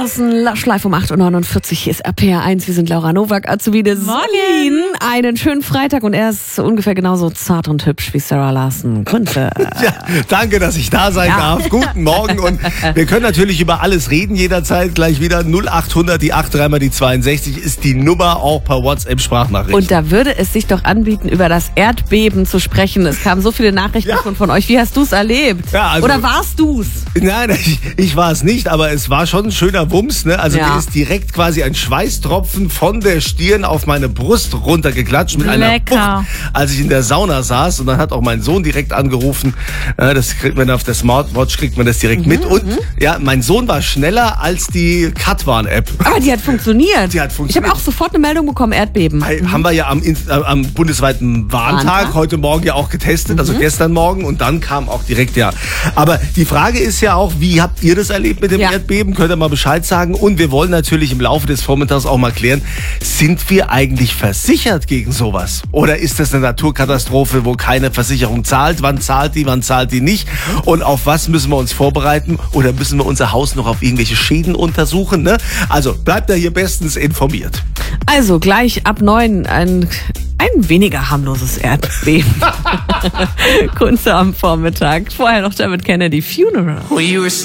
Larsen, Lush Live um 8.49 Uhr. Hier ist RPR1. Wir sind Laura Nowak, Azubine Solin. Einen schönen Freitag und er ist ungefähr genauso zart und hübsch wie Sarah Larsen. Grüße. Ja, danke, dass ich da sein darf. Guten Morgen und wir können natürlich über alles reden jederzeit. Gleich wieder 0800, die 83 mal die 62 ist die Nummer, auch per WhatsApp-Sprachnachricht. Und da würde es sich doch anbieten, über das Erdbeben zu sprechen. Es kamen so viele Nachrichten von euch. Wie hast du es erlebt? Ja, also, oder warst du's? Nein, ich war es nicht, aber es war schon ein schöner Wumms. Ne? Also mir ist direkt quasi ein Schweißtropfen von der Stirn auf meine Brust runtergeklatscht mit einer Wucht, als ich in der Sauna saß. Und dann hat auch mein Sohn direkt angerufen. Das kriegt man auf der Smartwatch, kriegt man das direkt mit. Und ja, mein Sohn war schneller als die Katwarn-App. Aber die hat funktioniert. Die hat funktioniert. Ich habe auch sofort eine Meldung bekommen, Erdbeben. Haben wir ja am bundesweiten Warntag heute Morgen ja auch getestet, also gestern Morgen. Und dann kam auch direkt, Aber die Frage ist ja auch, wie habt ihr das erlebt mit dem Erdbeben? Könnt ihr mal Bescheid sagen? Und wir wollen natürlich im Laufe des Vormittags auch mal klären, sind wir eigentlich versichert gegen sowas? Oder ist das eine Naturkatastrophe, wo keine Versicherung zahlt? Wann zahlt die nicht? Und auf was müssen wir uns vorbereiten? Oder müssen wir unser Haus noch auf irgendwelche Schäden untersuchen? Ne? Also bleibt da hier bestens informiert. Also gleich ab 9 ein weniger harmloses Erdbeben. Kunze am Vormittag. Vorher noch David Kennedy, Funeral.